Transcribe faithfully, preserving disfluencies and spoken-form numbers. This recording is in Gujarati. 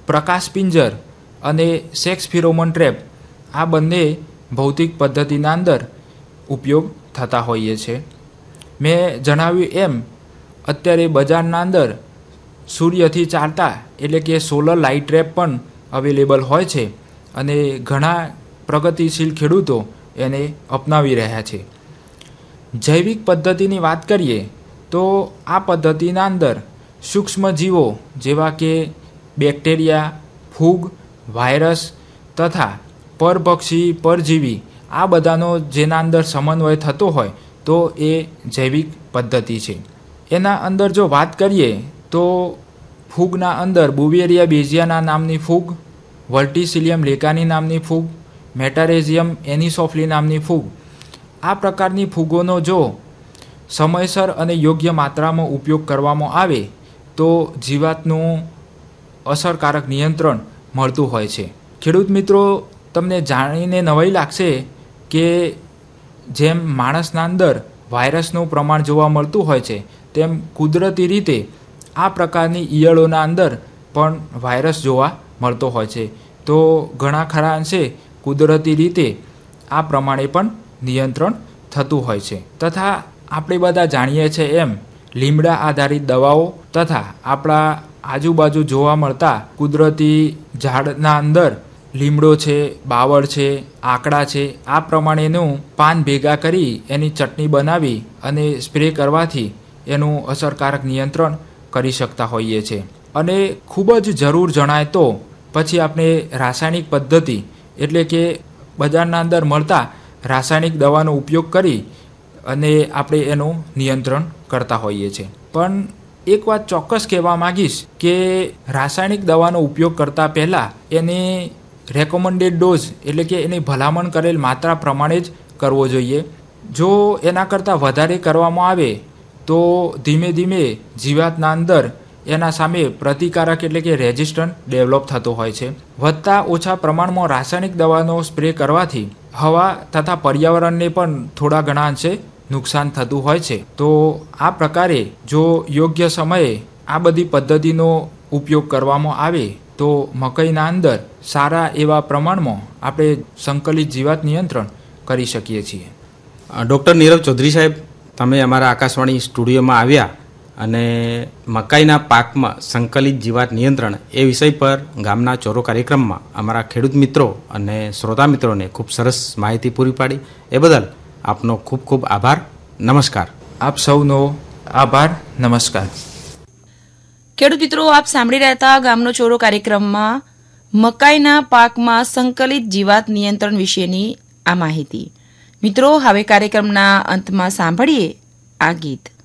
પ્રકાશ પિંજર અને સેક્સ ફિરોમોન ટ્રેપ આ બંને ભૌતિક પદ્ધતિના અંદર ઉપયોગ થતા હોઈએ છે. મેં જણાવ્યું એમ અત્યારે બજારના અંદર સૂર્યથી ચાલતા એટલે કે સોલર લાઇટ ટ્રેપ પણ અવેલેબલ હોય છે અને ઘણા પ્રગતિશીલ ખેડૂતો એને અપનાવી રહ્યા છે. જૈવિક પદ્ધતિની વાત કરીએ તો આ પદ્ધતિના અંદર સૂક્ષ્મ જીવો જેવા કે બેક્ટેરિયા, ફૂગ, વાયરસ તથા પરપક્ષી, પરજીવી આ બધાનો જેના અંદર સમન્વય થતો હોય તો એ જૈવિક પદ્ધતિ છે. એના અંદર જો વાત કરીએ તો ફૂગના અંદર બુવેરિયા બેઝિયાના નામની ફૂગ, વર્ટિસિલિયમ લેકાની નામની ફૂગ, મેટારેઝિયમ એનિસોફ્લી નામની ફૂગ આ પ્રકારની ફૂગોનો જો સમયસર અને યોગ્ય માત્રામાં ઉપયોગ કરવામાં આવે તો જીવાતનું અસરકારક નિયંત્રણ મળતું હોય છે. ખેડૂત મિત્રો, તમને જાણીને નવાઈ લાગશે કે જેમ માણસના અંદર વાયરસનું પ્રમાણ જોવા મળતું હોય છે તેમ કુદરતી રીતે આ પ્રકારની ઈયળોના અંદર પણ વાયરસ જોવા મળતો હોય છે. તો ઘણા ખરા અંશે કુદરતી રીતે આ પ્રમાણે પણ નિયંત્રણ થતું હોય છે. તથા આપણે બધા જાણીએ છીએ એમ લીમડા આધારિત દવાઓ તથા આપણા આજુબાજુ જોવા મળતા કુદરતી ઝાડના અંદર લીમડો છે, બાવળ છે, આકડા છે આ પ્રમાણેનું પાન ભેગા કરી એની ચટણી બનાવી અને સ્પ્રે કરવાથી એનું અસરકારક નિયંત્રણ કરી શકતા હોઈએ છીએ. અને ખૂબ જ જરૂર જણાય તો પછી આપણે રાસાયણિક પદ્ધતિ એટલે કે બજારના અંદર મળતા રાસાયણિક દવાનો ઉપયોગ કરી અને આપણે એનું નિયંત્રણ કરતા હોઈએ છીએ. પણ એક વાત ચોક્કસ કહેવા માગીશ કે રાસાયણિક દવાનો ઉપયોગ કરતાં પહેલાં એની રેકોમેન્ડેડ ડોઝ એટલે કે એની ભલામણ કરેલ માત્રા પ્રમાણે જ કરવો જોઈએ. જો એના કરતાં વધારે કરવામાં આવે તો ધીમે ધીમે જીવાતના અંદર એના સામે પ્રતિકારક એટલે કે રેઝિસ્ટન્ટ ડેવલપ થતો હોય છે. વધતા ઓછા પ્રમાણમાં રાસાયણિક દવાનો સ્પ્રે કરવાથી હવા તથા પર્યાવરણને પણ થોડા ઘણા અંશે નુકસાન થતું હોય છે. તો આ પ્રકારે જો યોગ્ય સમયે આ બધી પદ્ધતિનો ઉપયોગ કરવામાં આવે તો મકઈના અંદર સારા એવા પ્રમાણમાં આપણે સંકલિત જીવાત નિયંત્રણ કરી શકીએ છીએ. ડૉક્ટર નીરવ ચૌધરી સાહેબ, તમે અમારા આકાશવાણી સ્ટુડિયોમાં આવ્યા અને મકાઈના પાકમાં સંકલિત જીવાત નિયંત્રણ એ વિષય પર ગામના ચોરો કાર્યક્રમમાં અમારા ખેડૂત મિત્રો અને શ્રોતા મિત્રોને ખૂબ સરસ માહિતી પૂરી પાડી એ બદલ આપનો ખૂબ ખૂબ આભાર. નમસ્કાર. આપ સૌનો આભાર. નમસ્કાર. ખેડૂત મિત્રો, આપ સાંભળી રહ્યા હતા ગામનો ચોરો કાર્યક્રમમાં મકાઈના પાકમાં સંકલિત જીવાત નિયંત્રણ વિશેની આ માહિતી. મિત્રો, હવે કાર્યક્રમના અંતમાં સાંભળીએ આ ગીત.